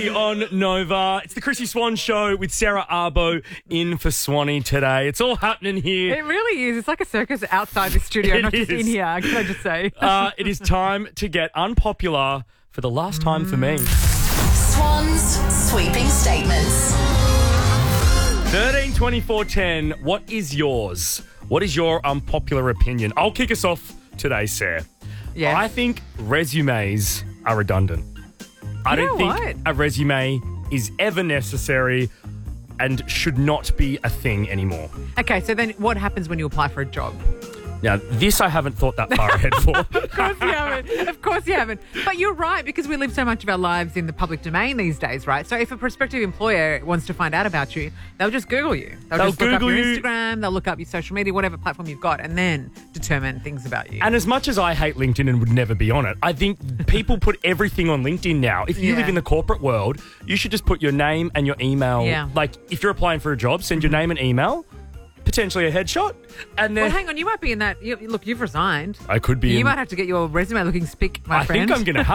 Chrissy on Nova. It's the Chrissy Swan Show with Sarah Arbo in for Swanee today. It's all happening here. It really is. It's like a circus outside the studio, It not just is. in here, can I just say? It is time to get unpopular for the last time for me. Swan's sweeping statements. 13 24 10. What is yours? What is your unpopular opinion? I'll kick us off today, Sarah. Yes. I think resumes are redundant. I don't think what? a resume is ever necessary and should not be a thing anymore. Okay, so then what happens when you apply for a job? Now, this I haven't thought that far ahead for. Of course you haven't. Of course you haven't. But you're right, because we live so much of our lives in the public domain these days, right? So if a prospective employer wants to find out about you, they'll just Google you. They'll just look up Google your you. Instagram, they'll look up your social media, whatever platform you've got, and then determine things about you. And as much as I hate LinkedIn and would never be on it, I think people put everything on LinkedIn now. If you Yeah. live in the corporate world, you should just put your name and your email. Yeah. Like, if you're applying for a job, send your name and email, potentially a headshot, and then... Well, hang on, you might be in that. Look, you've resigned. I could be You in... might have to get your resume looking spick, my I friend. think I'm going to